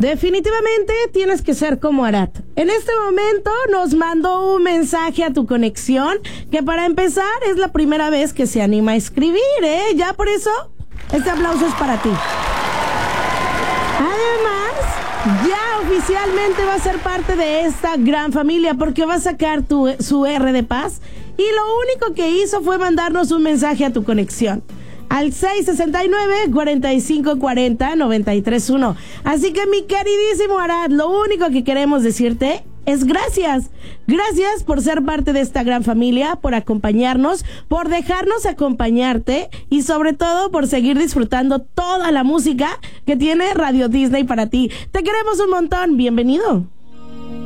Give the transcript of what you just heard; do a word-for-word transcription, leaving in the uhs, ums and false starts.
Definitivamente tienes que ser como Arad. En este momento nos mandó un mensaje a tu conexión, que para empezar es la primera vez que se anima a escribir, ¿eh? Ya por eso, este aplauso es para ti. Además, ya oficialmente va a ser parte de esta gran familia, porque va a sacar tu, su R de paz, y lo único que hizo fue mandarnos un mensaje a tu conexión al seis sesenta y nueve, cuarenta y cinco cuarenta, noventa y tres uno. Así que, mi queridísimo Arad, lo único que queremos decirte es gracias. Gracias por ser parte de esta gran familia, por acompañarnos, por dejarnos acompañarte y sobre todo por seguir disfrutando toda la música que tiene Radio Disney para ti. Te queremos un montón. Bienvenido.